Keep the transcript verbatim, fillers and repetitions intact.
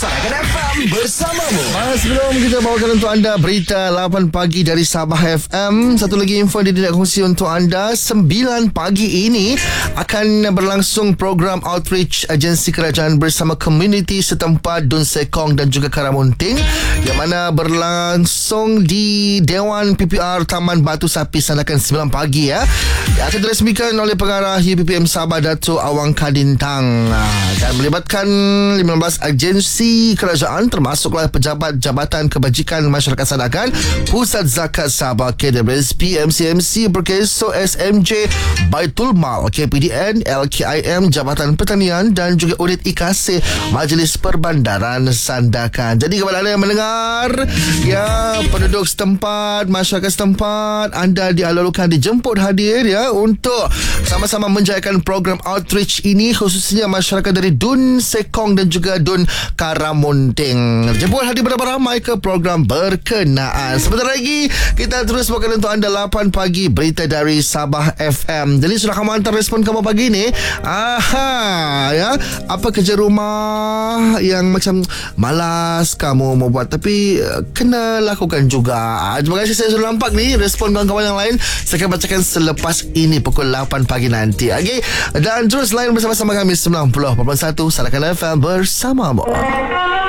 Sarakan F M bersamamu. Ah, sebelum kita bawakan untuk anda berita lapan pagi dari Sabah F M, satu lagi info yang tidak kongsi untuk anda. Sembilan pagi ini akan berlangsung program outreach agensi kerajaan bersama komuniti setempat Dun Sekong dan juga Karamunting, yang mana berlangsung di Dewan P P R Taman Batu Sapi Sandakan sembilan pagi ya. Yang akan diresmikan oleh pengarah U P P M Sabah Dato' Awang Kadintang, dan melibatkan lima belas agensi kerajaan termasuklah pejabat Jabatan Kebajikan Masyarakat Sandakan, Pusat Zakat Sabah, K W S P, M C M C, Perkeso, S M J, Baitul Mal, K P D N, L K I M, Jabatan Pertanian dan juga unit I K A S, Majlis Perbandaran Sandakan. Jadi kepada anda yang mendengar, ya, penduduk setempat, masyarakat setempat, anda dialurkan dijemput hadir ya untuk sama-sama menjayakan program outreach ini, khususnya masyarakat dari Dun Sekong dan juga Dun Karamunting. Jemput hadir beramai-ramai ke program berkenaan. Sebentar lagi kita terus bawakan untuk anda lapan pagi berita dari Sabah F M. Jadi sudah kamu hantar respon kamu pagi ni? Aha, ya. Apa kerja rumah yang macam malas kamu mau buat, tapi kena lakukan juga. Terima kasih, saya sudah nampak ni respon kawan-kawan yang lain. Saya akan bacakan selepas ini pukul lapan pagi nanti. Okey, dan terus lain bersama-sama kami sembilan puluh perpuluhan satu Sarakan F M bersamamu.